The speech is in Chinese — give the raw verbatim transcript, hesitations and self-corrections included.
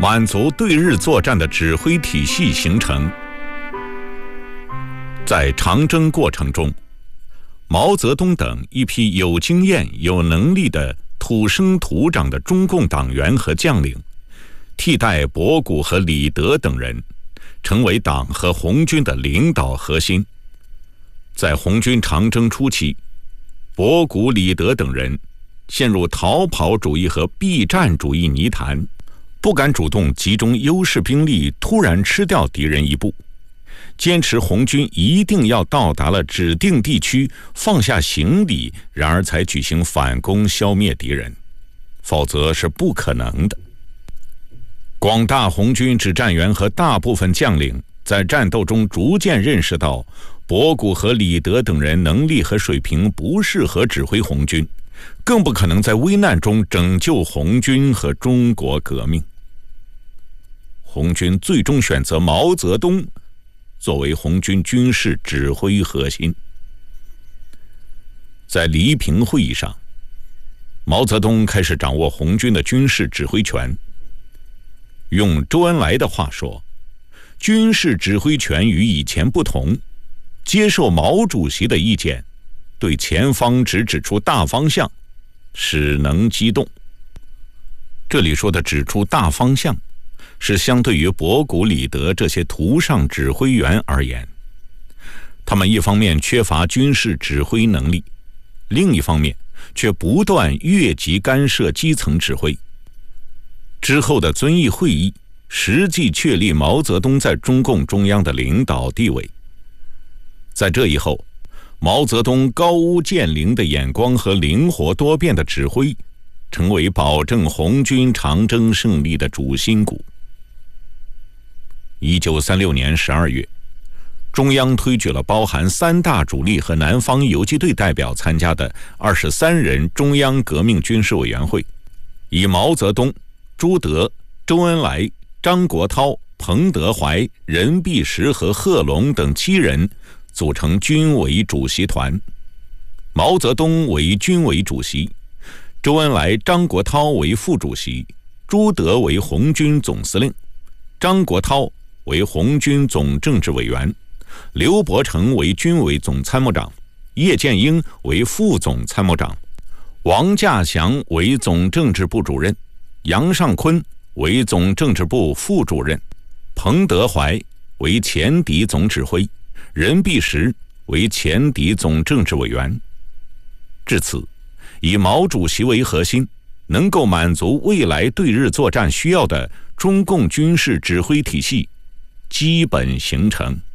满足对日作战的指挥体系形成。在长征过程中，毛泽东等一批有经验、有能力的土生土长的中共党员和将领，替代博古和李德等人，成为党和红军的领导核心。在红军长征初期，博古、李德等人陷入逃跑主义和避战主义泥潭，不敢主动集中优势兵力突然吃掉敌人一步，坚持红军一定要到达了指定地区放下行李，然而才举行反攻消灭敌人，否则是不可能的。广大红军指战员和大部分将领在战斗中逐渐认识到，博古和李德等人能力和水平不适合指挥红军，更不可能在危难中拯救红军和中国革命。红军最终选择毛泽东作为红军军事指挥核心。在黎平会议上，毛泽东开始掌握红军的军事指挥权。用周恩来的话说，军事指挥权与以前不同，接受毛主席的意见，对前方只指出大方向，使能机动。这里说的指出大方向，是相对于博古、李德这些图上指挥员而言，他们一方面缺乏军事指挥能力，另一方面却不断越级干涉基层指挥。之后的遵义会议实际确立毛泽东在中共中央的领导地位。在这以后，毛泽东高屋建瓴的眼光和灵活多变的指挥，成为保证红军长征胜利的主心骨。一九三六年十二月，中央推举了包含三大主力和南方游击队代表参加的二十三人中央革命军事委员会，以毛泽东、朱德、周恩来、张国焘、彭德怀、任弼时和贺龙等七人组成军委主席团。毛泽东为军委主席，周恩来、张国焘为副主席，朱德为红军总司令，张国焘为红军总政治委员，刘伯承为军委总参谋长，叶剑英为副总参谋长，王稼祥为总政治部主任，杨尚昆为总政治部副主任，彭德怀为前敌总指挥，任弼时为前敌总政治委员。至此，以毛主席为核心，能够满足未来对日作战需要的中共军事指挥体系基本形成。